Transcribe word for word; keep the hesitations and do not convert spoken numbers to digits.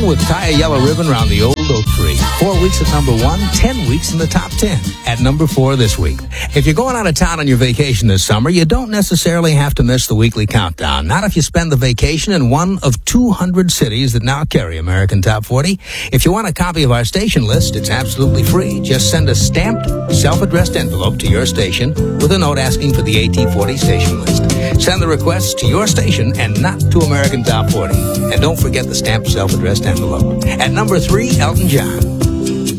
John with Tie a Yellow Ribbon Around the Old Oak Tree. Four weeks at number one, ten weeks in the top ten. At number four this week. If you're going out of town on your vacation this summer, you don't necessarily have to miss the weekly countdown. Not if you spend the vacation in one of two hundred cities that now carry American Top forty. If you want a copy of our station list, it's absolutely free. Just send a stamped, self-addressed envelope to your station with a note asking for the A T forty station list. Send the request to your station and not to American Top forty. And don't forget the stamped, self-addressed envelope. At number three, Elton John.